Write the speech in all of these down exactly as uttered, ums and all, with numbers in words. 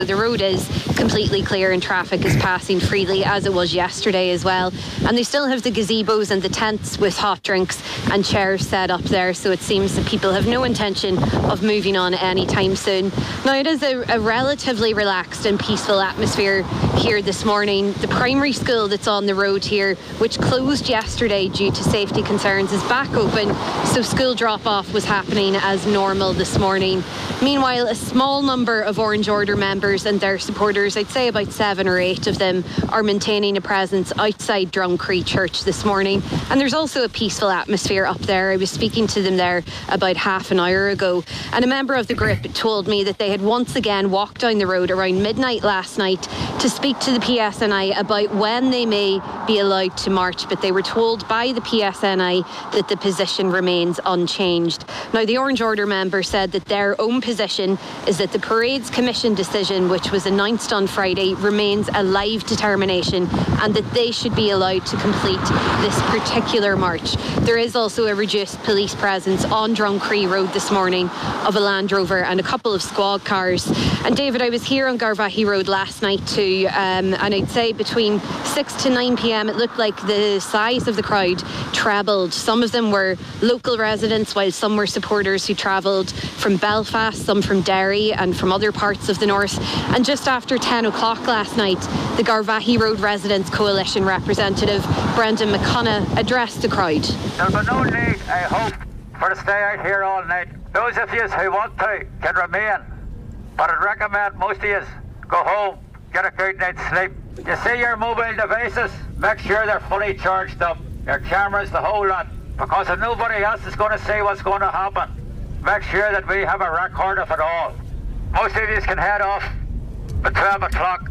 The road is completely clear and traffic is passing freely, as it was yesterday as well. And they still have the gazebos and the tents with hot drinks and chairs set up there, so it seems that people have no intention of moving on anytime soon. Now, it is a, a relatively relaxed and peaceful atmosphere here this morning. The primary school that's on the road here, which closed yesterday due to safety concerns, is back open, so school drop-off was happening as normal this morning. Meanwhile, a small number of Orange Order members and their supporters, I'd say about seven or eight of them, are maintaining a presence outside Drumcree Church this morning. And there's also a peaceful atmosphere up there. I was speaking to them there about half an hour ago, and a member of the group told me that they had once again walked down the road around midnight last night to speak to the P S N I about when they may be allowed to march, but they were told by the P S N I that the position remains unchanged. Now, the Orange Order member said that their own position is that the Parades Commission decision, which was announced on Friday, remains a live determination and that they should be allowed to complete this particular march. There is also a reduced police presence on Drumcree Road this morning of a Land Rover and a couple of squad cars. And David, I was here on Garvaghey Road last night too, um, and I'd say between six to nine p m it looked like the size of the crowd trebled. Some of them were local residents, while some were supporters who travelled from Belfast, some from Derry and from other parts of the north. And just after ten o'clock last night, the Garvaghey Road Residents Coalition representative Brendan McConagha addressed the crowd. There'll be no need, I hope, for to stay out here all night. Those of you who want to can remain, but I'd recommend most of you go home, get a good night's sleep. You see your mobile devices, make sure they're fully charged up. Your cameras, the whole lot, because if nobody else is going to see what's going to happen, make sure that we have a record of it all. Most of you can head off at twelve o'clock.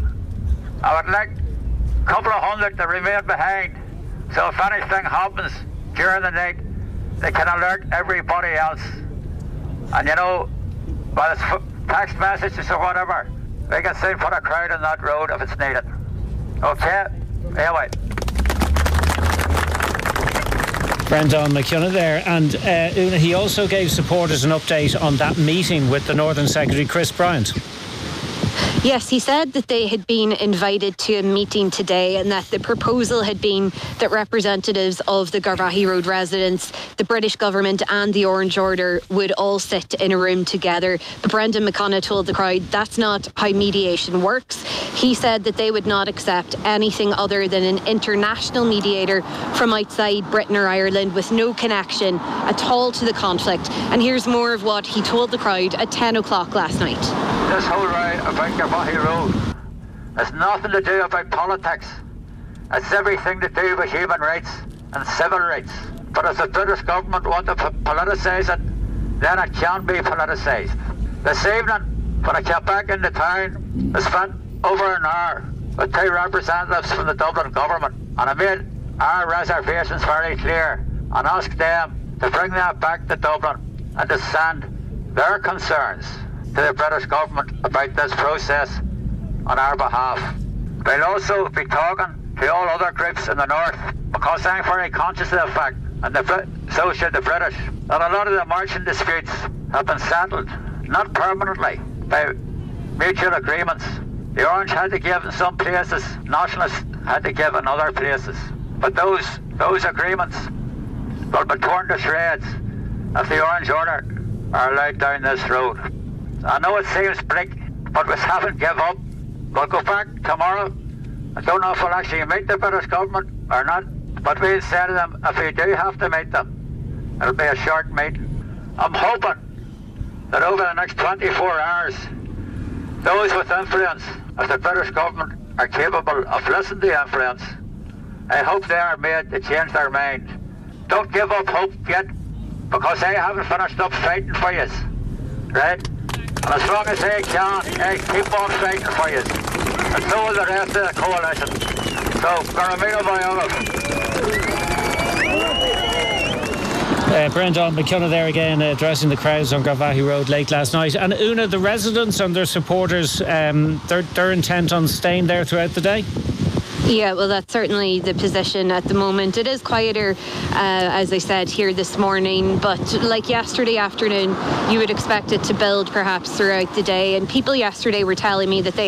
I would like a couple of hundred to remain behind, so if anything happens during the night, they can alert everybody else. And you know, whether it's text messages or whatever, they can send for a crowd on that road if it's needed. Okay? Anyway. Brendan McConagha there, and uh, Una, he also gave supporters an update on that meeting with the Northern Secretary Chris Bryant. Yes, he said that they had been invited to a meeting today and that the proposal had been that representatives of the Garvaghey Road residents, the British government and the Orange Order would all sit in a room together. But Brendan McConagha told the crowd that's not how mediation works. He said that they would not accept anything other than an international mediator from outside Britain or Ireland with no connection at all to the conflict. And here's more of what he told the crowd at ten o'clock last night. This whole ride about Garvaghey Road has nothing to do about politics. It's everything to do with human rights and civil rights. But if the British government want to politicise it, then it can be politicised. This evening, when I came back into town, I spent over an hour with two representatives from the Dublin government, and I made our reservations very clear and asked them to bring them back to Dublin and to send their concerns to the British government about this process on our behalf. We'll also be talking to all other groups in the north, because I'm very conscious of the fact, and the, so should the British, that a lot of the marching disputes have been settled, not permanently, by mutual agreements. The Orange had to give in some places, Nationalists had to give in other places. But those those agreements will be torn to shreds if the Orange Order are allowed down this road. I know it seems bleak, but we haven't given up. We'll go back tomorrow. I don't know if we'll actually meet the British government or not, but we'll say to them, if we do have to meet them, it'll be a short meeting. I'm hoping that over the next twenty-four hours, those with influence of the British government are capable of listening to influence. I hope they are made to change their mind. Don't give up hope yet, because I haven't finished up fighting for you, right? And as long as I can, I keep on fighting for you. And so will the rest of the coalition. So, Garamino Uh, Brendan McConagha there again, addressing the crowds on Garvaghey Road late last night. And Una, the residents and their supporters, um, they're, they're intent on staying there throughout the day? Yeah, well, that's certainly the position at the moment. It is quieter, uh, as I said, here this morning, but like yesterday afternoon, you would expect it to build perhaps throughout the day. And people yesterday were telling me that they